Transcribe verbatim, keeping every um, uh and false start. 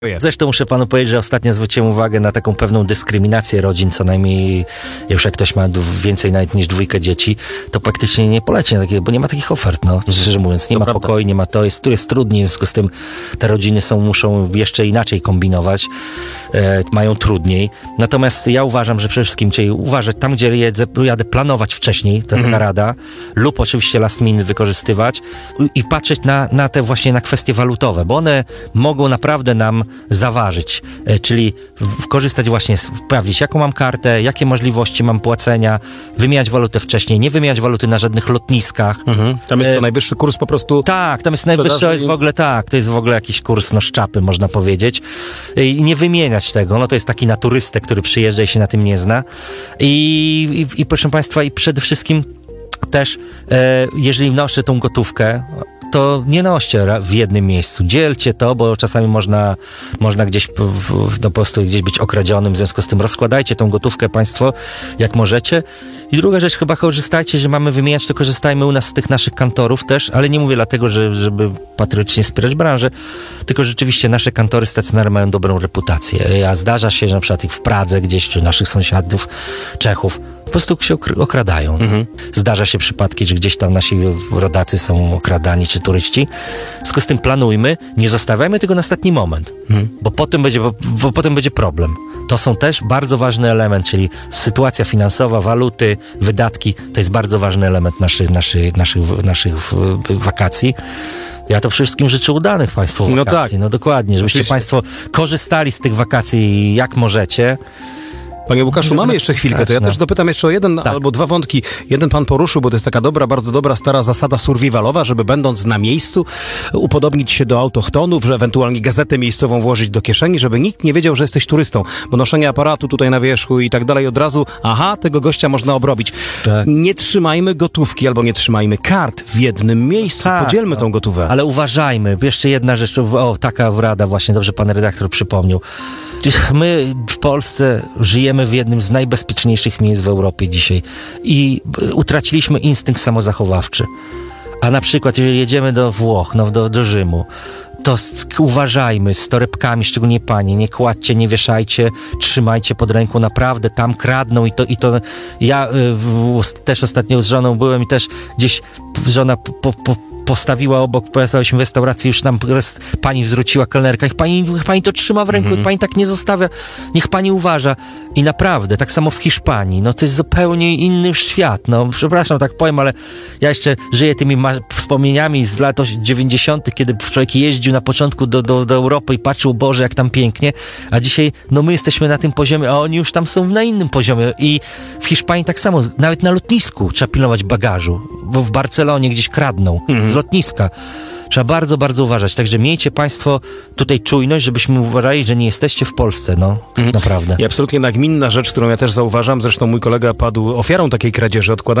Zresztą muszę panu powiedzieć, że ostatnio zwróciłem uwagę na taką pewną dyskryminację rodzin, co najmniej już jak ktoś ma więcej nawet niż dwójkę dzieci, to praktycznie nie poleci na takie, bo nie ma takich ofert, no, szczerze mówiąc. Nie To ma prawda. pokoju, nie ma to, jest, tu jest trudniej, w związku z tym te rodziny są, muszą jeszcze inaczej kombinować, e, mają trudniej. Natomiast ja uważam, że przede wszystkim, czyli uważać tam, gdzie jedzę, jadę, planować wcześniej, to taka rada, lub oczywiście last minute wykorzystywać i, i patrzeć na, na te właśnie na kwestie walutowe, bo one mogą naprawdę nam zaważyć, e, czyli w, korzystać właśnie, z- sprawdzić jaką mam kartę, jakie możliwości mam płacenia, wymieniać walutę wcześniej, nie wymieniać waluty na żadnych lotniskach. Mhm. Tam jest to E, najwyższy kurs po prostu. Tak, tam jest najwyższy, Sprzedaży jest i- w ogóle tak, to jest w ogóle jakiś kurs, no szczapy można powiedzieć i nie wymieniać tego, no to jest taki na turystę, który przyjeżdża i się na tym nie zna i, i, i proszę państwa i przede wszystkim też, e, jeżeli noszę tą gotówkę, to nie noście ra- w jednym miejscu. Dzielcie to, bo czasami można, można gdzieś po, w, no po prostu gdzieś być okradzionym, w związku z tym rozkładajcie tą gotówkę państwo jak możecie. I druga rzecz, chyba korzystajcie, że mamy wymieniać, to korzystajmy u nas z tych naszych kantorów też, ale nie mówię dlatego, że, żeby patriotycznie wspierać branżę, tylko rzeczywiście nasze kantory stacjonarne mają dobrą reputację. A zdarza się, że na przykład ich w Pradze gdzieś, czy naszych sąsiadów, Czechów, po prostu się okr- okradają. Mhm. Zdarza się przypadki, że gdzieś tam nasi rodacy są okradani, czy turyści. W związku z tym planujmy, nie zostawiajmy tego na ostatni moment, Mhm. bo potem będzie, bo, bo potem będzie problem. To są też bardzo ważny element, czyli sytuacja finansowa, waluty, wydatki, to jest bardzo ważny element naszych, naszych, naszych, naszych w- wakacji. Ja to przede wszystkim życzę udanych Państwu No wakacji. tak. No dokładnie, żebyście Oczywiście. Państwo korzystali z tych wakacji jak możecie. Panie Łukaszu, mamy nas jeszcze chwilkę, to ja straszne. też dopytam jeszcze o jeden Tak. albo dwa wątki. Jeden pan poruszył, bo to jest taka dobra, bardzo dobra, stara zasada survivalowa, żeby będąc na miejscu upodobnić się do autochtonów, że ewentualnie gazetę miejscową włożyć do kieszeni, żeby nikt nie wiedział, że jesteś turystą, bo noszenie aparatu tutaj na wierzchu i tak dalej od razu, aha, tego gościa można obrobić. Tak. Nie trzymajmy gotówki albo nie trzymajmy kart w jednym miejscu, Tak, podzielmy no. tą gotówę. Ale uważajmy, jeszcze jedna rzecz, o, taka rada właśnie, dobrze pan redaktor przypomniał. My w Polsce żyjemy w jednym z najbezpieczniejszych miejsc w Europie dzisiaj i y, utraciliśmy instynkt samozachowawczy. A na przykład, jeżeli jedziemy do Włoch, no, do, do Rzymu, to s- uważajmy z torebkami, szczególnie panie, nie kładźcie, nie wieszajcie, trzymajcie pod ręką, naprawdę tam kradną i to, i to ja y, w, w, też ostatnio z żoną byłem i też gdzieś żona po, po, po, postawiła obok, pojechaliśmy w restauracji, już nam res- pani zwróciła kelnerka, niech pani, niech pani to trzyma w ręku, niech pani tak nie zostawia, niech pani uważa. I naprawdę, tak samo w Hiszpanii, no to jest zupełnie inny świat, no przepraszam, tak powiem, ale ja jeszcze żyję tymi ma- wspomnieniami z lat oś- dziewięćdziesiątych, kiedy człowiek jeździł na początku do, do, do Europy i patrzył, Boże, jak tam pięknie, a dzisiaj, no my jesteśmy na tym poziomie, a oni już tam są na innym poziomie i w Hiszpanii tak samo, nawet na lotnisku trzeba pilnować bagażu, bo w Barcelonie gdzieś kradną z lotniska. Trzeba bardzo, bardzo uważać. Także miejcie Państwo tutaj czujność, żebyśmy uważali, że nie jesteście w Polsce, no, naprawdę. I absolutnie nagminna rzecz, którą ja też zauważam, zresztą mój kolega padł ofiarą takiej kradzieży, odkładania